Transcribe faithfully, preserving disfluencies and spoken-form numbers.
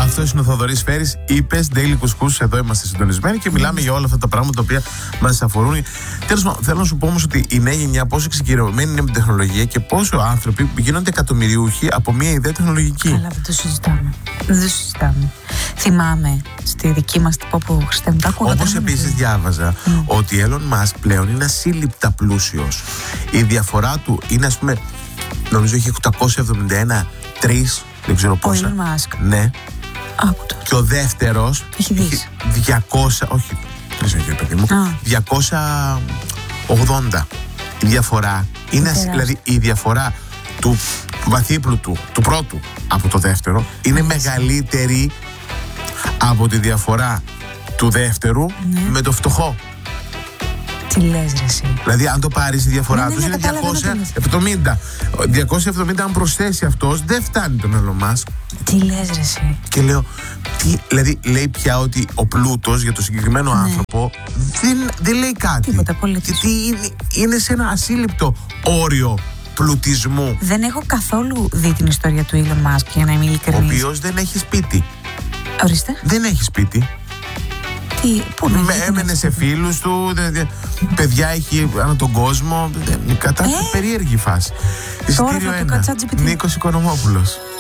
αυτός είναι ο Θοδωρής Φέρης. Είπες, Daily Couscous, εδώ είμαστε συντονισμένοι και μιλάμε για όλα αυτά τα πράγματα τα οποία μας αφορούν. Τέλος πάντων, θέλω να σου πω όμως ότι η νέα γενιά πόσο εξοικειωμένη είναι με την τεχνολογία και πόσο άνθρωποι γίνονται εκατομμυριούχοι από μια ιδέα τεχνολογική. Καλά, δεν το συζητάμε. Δεν το συζητάμε. Θυμάμαι στη δική μας την Πόπο Χριστιανοτάκου. Όπως επίσης διάβαζα mm. ότι ο Elon Musk πλέον είναι ασύλληπτα πλούσιος. Η διαφορά του είναι, ας πούμε, νομίζω έχει οκτακόσια εβδομήντα ένα, τρεις, δεν ξέρω πόσα. Ο Elon Musk. Ναι. Άκουτο. Και ο δεύτερος έχει δεις. διακόσια, όχι, τρεις έχει παιδί μου, Α. διακόσια ογδόντα. Η διαφορά είναι, ασ... δηλαδή η διαφορά του βαθύπλουτου, του πρώτου από το δεύτερο, είναι Άς. μεγαλύτερη από τη διαφορά του δεύτερου ναι. με το φτωχό. Τι λες ρε εσύ. Δηλαδή αν το πάρεις η διαφορά ναι, τους ναι, είναι κατάλαβα, διακόσια εβδομήντα. διακόσια εβδομήντα αν προσθέσει αυτός δεν φτάνει τον Elon Musk. Τι λες ρε εσύ. Και λέω, τι, δηλαδή λέει πια ότι ο πλούτος για το συγκεκριμένο ναι. άνθρωπο δεν, δεν λέει κάτι. Τίποτα απολύτως. Γιατί είναι, είναι σε ένα ασύλληπτο όριο πλουτισμού. Δεν έχω καθόλου δει την ιστορία του Elon Musk, για να είμαι ειλικρινής. Ο οποίος δεν έχει σπίτι. Ορίστε. Δεν έχει σπίτι. Τι, πού να Με έμενε σε φίλους του, δε, δε, παιδιά έχει ανά τον κόσμο. Κατά ε? περίεργη φάση. Εισιτήριο ένα. Νίκος Οικονομόπουλος.